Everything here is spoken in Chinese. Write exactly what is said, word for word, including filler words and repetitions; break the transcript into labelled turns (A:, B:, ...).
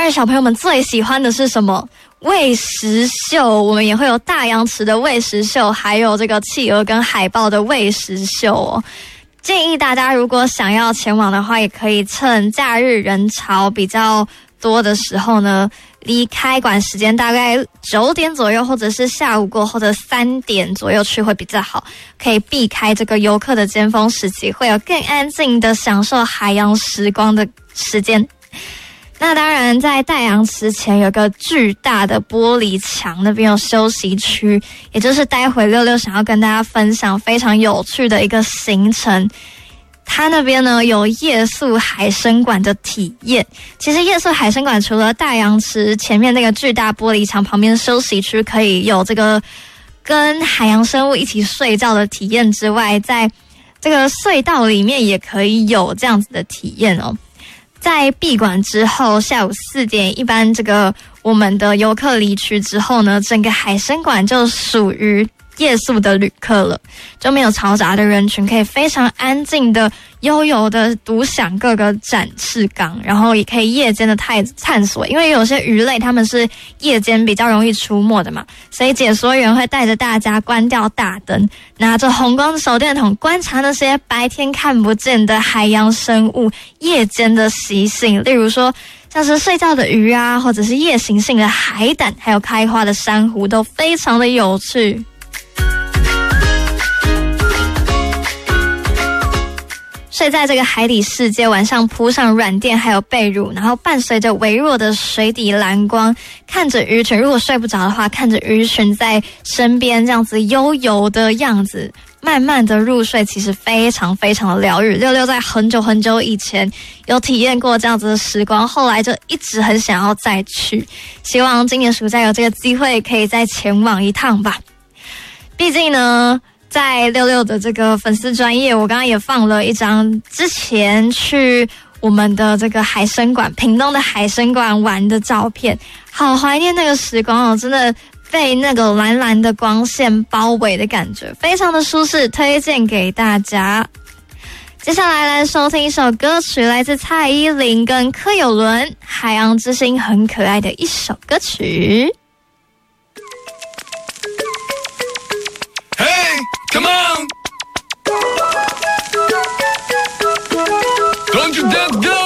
A: 然小朋友们最喜欢的是什么？喂食秀，我们也会有大洋池的喂食秀，还有这个企鹅跟海豹的喂食秀哦。建议大家如果想要前往的话，也可以趁假日人潮比较多的时候呢，离开馆时间大概九点左右，或者是下午过后的三点左右去会比较好，可以避开这个游客的尖峰时期，会有更安静的享受海洋时光的时间。那当然在大洋池前有个巨大的玻璃墙，那边有休息区，也就是待会六六想要跟大家分享非常有趣的一个行程。它那边呢有夜宿海参馆的体验。其实夜宿海参馆除了大洋池前面那个巨大玻璃墙旁边休息区可以有这个跟海洋生物一起睡觉的体验之外，在这个隧道里面也可以有这样子的体验哦。在闭馆之后，下午四点，一般这个我们的游客离去之后呢，整个海参馆就属于夜宿的旅客了，就没有嘈杂的人群，可以非常安静的、悠游的独享各个展示港，然后也可以夜间的探探索，因为有些鱼类它们是夜间比较容易出没的嘛，所以解说员会带着大家关掉大灯，拿着红光手电筒观察那些白天看不见的海洋生物夜间的习性，例如说像是睡觉的鱼啊，或者是夜行性的海胆，还有开花的珊瑚，都非常的有趣。睡在这个海底世界，晚上铺上软垫还有被褥，然后伴随着微弱的水底蓝光，看着鱼群，如果睡不着的话，看着鱼群在身边这样子悠游的样子，慢慢的入睡，其实非常非常的疗愈。六六在很久很久以前有体验过这样子的时光，后来就一直很想要再去，希望今年暑假有这个机会可以再前往一趟吧。毕竟呢，在六六的这个粉丝专页，我刚刚也放了一张之前去我们的这个海参馆，屏东的海参馆玩的照片，好怀念那个时光哦，真的被那个蓝蓝的光线包围的感觉，非常的舒适，推荐给大家。接下来来收听一首歌曲，来自蔡依林跟柯有伦，《海洋之心》，很可爱的一首歌曲。
B: Come on! Don't you dare go!